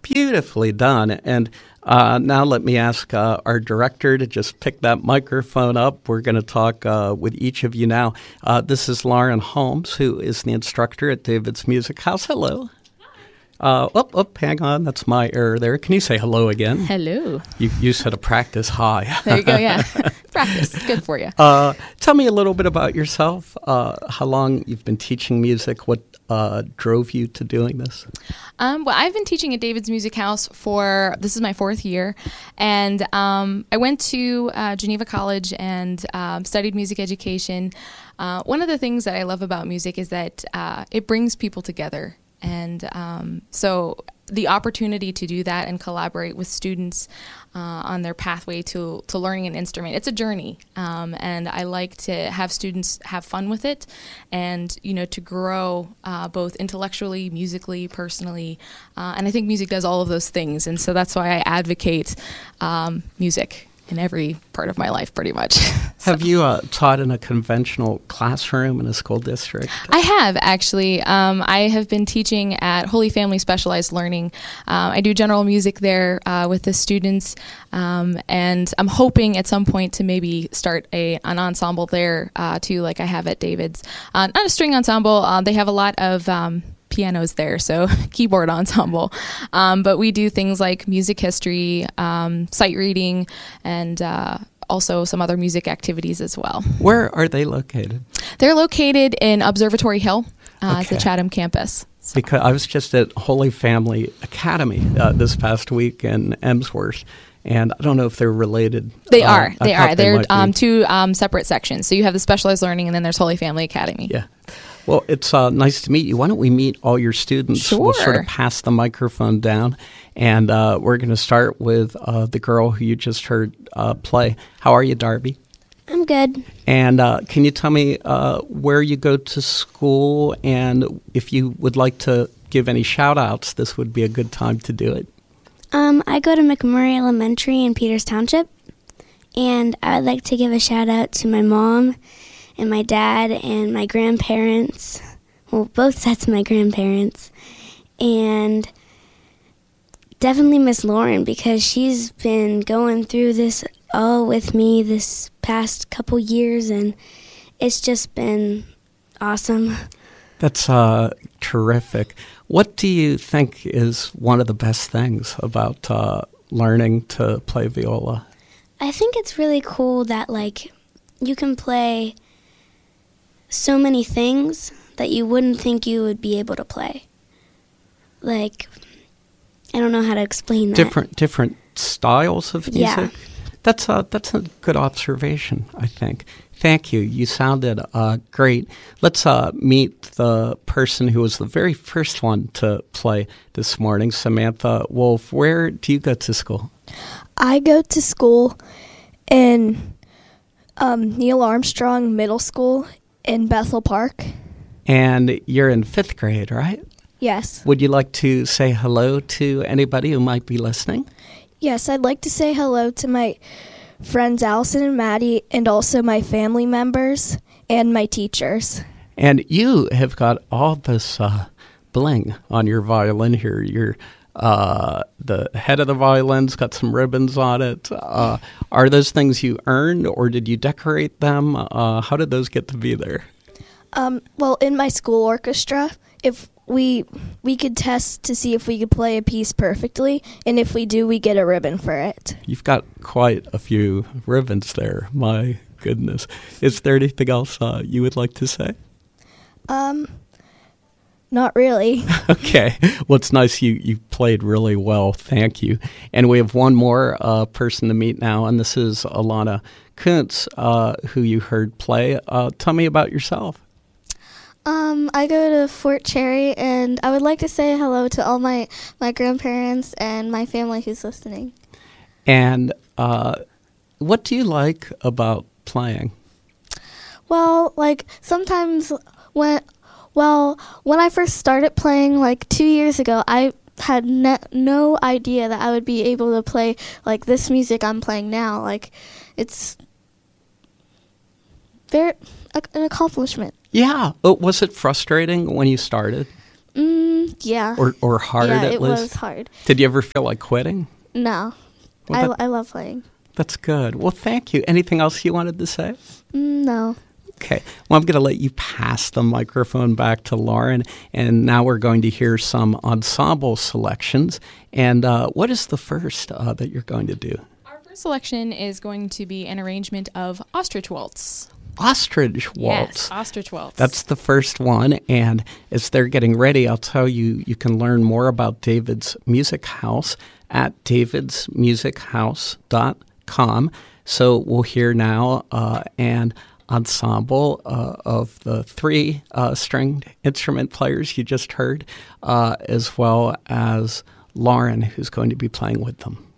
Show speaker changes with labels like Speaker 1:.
Speaker 1: Beautifully done. And now let me ask our director to just pick that microphone up. We're going to talk with each of you now. This is Lauren Holmes, who is the instructor at David's Music House. Hello. Hang on. That's my error there. Can you say hello again?
Speaker 2: Hello.
Speaker 1: You said a practice hi.
Speaker 2: There you go, yeah. Practice. Good for you.
Speaker 1: Tell me a little bit about yourself, how long you've been teaching music, what drove you to doing this?
Speaker 2: Well, I've been teaching at David's Music House this is my 4th year, and I went to Geneva College and studied music education. One of the things that I love about music is that it brings people together. And so the opportunity to do that and collaborate with students on their pathway to learning an instrument, it's a journey. And I like to have students have fun with it and, to grow both intellectually, musically, personally. And I think music does all of those things. And so that's why I advocate music in every part of my life, pretty much.
Speaker 1: Have you taught in a conventional classroom in a school district?
Speaker 2: I have, actually. I have been teaching at Holy Family Specialized Learning. I do general music there with the students, and I'm hoping at some point to maybe start an ensemble there, too, like I have at David's. Not a string ensemble. They have a lot of pianos there, so keyboard ensemble. But we do things like music history, sight reading, and also some other music activities as well.
Speaker 1: Where are they located?
Speaker 2: They're located in Observatory Hill. It's the Chatham campus. So.
Speaker 1: Because I was just at Holy Family Academy this past week in Emsworth, and I don't know if they're related.
Speaker 2: They are. They're two separate sections. So you have the specialized learning, and then there's Holy Family Academy.
Speaker 1: Yeah. Well, it's nice to meet you. Why don't we meet all your students?
Speaker 2: Sure.
Speaker 1: We'll sort of pass the microphone down, and we're going to start with the girl who you just heard play. How are you, Darby?
Speaker 3: I'm good.
Speaker 1: And can you tell me where you go to school, and if you would like to give any shout-outs, this would be a good time to do it.
Speaker 3: I go to McMurray Elementary in Peters Township, and I would like to give a shout-out to my mom and my dad and my grandparents, well, both sets of my grandparents, and definitely Miss Lauren, because she's been going through this all with me this past couple years, and it's just been awesome.
Speaker 1: That's terrific. What do you think is one of the best things about learning to play viola?
Speaker 3: I think it's really cool that, you can play so many things that you wouldn't think you would be able to play. I don't know how to explain that.
Speaker 1: Different styles of music?
Speaker 3: Yeah.
Speaker 1: That's a good observation, I think. Thank you. You sounded great. Let's meet the person who was the very first one to play this morning, Samantha Wolf. Where do you go to school?
Speaker 4: I go to school in Neil Armstrong Middle School in Bethel Park.
Speaker 1: And you're in 5th grade, right?
Speaker 4: Yes.
Speaker 1: Would you like to say hello to anybody who might be listening?
Speaker 4: Yes, I'd like to say hello to my friends Allison and Maddie, and also my family members and my teachers. And
Speaker 1: you have got all this bling on your violin here. You're the head of the violin's got some ribbons on it. Are those things you earned, or did you decorate them? How did those get to be there?
Speaker 4: Well, in my school orchestra, if we could test to see if we could play a piece perfectly, and if we do, we get a ribbon for it.
Speaker 1: You've got quite a few ribbons there. My goodness. Is there anything else you would like to say?
Speaker 4: Not really.
Speaker 1: Okay. Well, it's nice you played really well. Thank you. And we have one more person to meet now, and this is Alana Kuntz, who you heard play. Tell me about yourself.
Speaker 5: I go to Fort Cherry, and I would like to say hello to all my grandparents and my family who's listening.
Speaker 1: And what do you like about playing?
Speaker 5: Well, sometimes when I first started playing 2 years ago, I had no idea that I would be able to play this music I'm playing now. It's very an accomplishment.
Speaker 1: Yeah. Was it frustrating when you started?
Speaker 5: Yeah.
Speaker 1: Or hard,
Speaker 5: yeah,
Speaker 1: at
Speaker 5: it
Speaker 1: least?
Speaker 5: was hard.
Speaker 1: Did you ever feel like quitting?
Speaker 5: No.
Speaker 1: Well,
Speaker 5: I love playing.
Speaker 1: That's good. Well, thank you. Anything else you wanted to say?
Speaker 5: No.
Speaker 1: Okay. Well, I'm going to let you pass the microphone back to Lauren, and now we're going to hear some ensemble selections. And what is the first that you're going to do?
Speaker 2: Our first selection is going to be an arrangement of Ostrich Waltz.
Speaker 1: Ostrich Waltz.
Speaker 2: Yes, Ostrich Waltz.
Speaker 1: That's the first one. And as they're getting ready, I'll tell you, you can learn more about David's Music House at davidsmusichouse.com. So we'll hear now an ensemble of the three stringed instrument players you just heard, as well as Lauren, who's going to be playing with them.